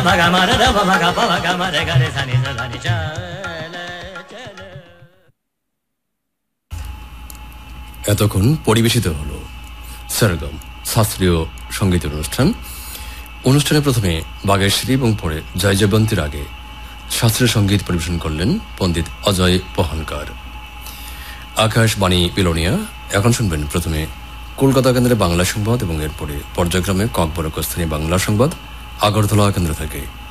এতক্ষণ পরিবেশিত হল সরগম শাস্ত্রীয় সঙ্গীতের অনুষ্ঠান। অনুষ্ঠানে প্রথমে বাগেশ্বরী এবং পরে জয় জয়বন্তীর আগে শাস্ত্রীয় সঙ্গীত পরিবেশন করলেন পণ্ডিত অজয় পহনকার। আকাশবাণী বিলোনিয়া। এখন শুনবেন প্রথমে কলকাতা কেন্দ্রে বাংলা সংবাদ এবং এরপরে পর্যায়ক্রমে ককবরক স্থানীয় বাংলা সংবাদ আগরতলা কেন্দ্র থেকে।